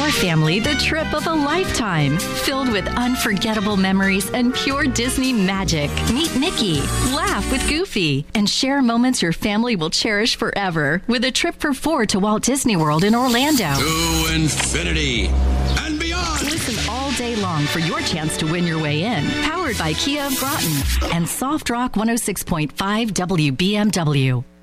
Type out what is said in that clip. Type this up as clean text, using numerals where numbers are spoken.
your family the trip of a lifetime, filled with unforgettable memories and pure Disney magic. Meet Mickey, laugh with Goofy, and share moments your family will cherish forever with a trip for 4 to Walt Disney World in Orlando. To infinity and beyond. Listen all day long for your chance to win your way in. Powered by Kia of Groton and Soft Rock 106.5 WBMW.